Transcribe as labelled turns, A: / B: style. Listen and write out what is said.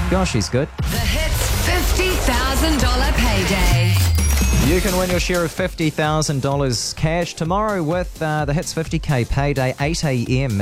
A: Gosh, he's good.
B: The Hits $50,000 payday.
A: You can win your share of $50,000 cash tomorrow with the Hits 50K payday, 8 a.m.